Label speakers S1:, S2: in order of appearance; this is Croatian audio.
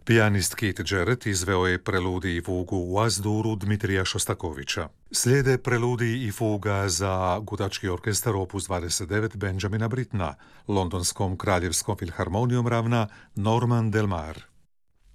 S1: Pijanist Keith Jarrett izveo je preludij i fugu u As-Duru Dmitrija Šostakovića. Slijede preludij i fuga za gudački orkestar opus 29 Benjamina Brittena, londonskom kraljevskom filharmonijom ravna Norman Del Mar.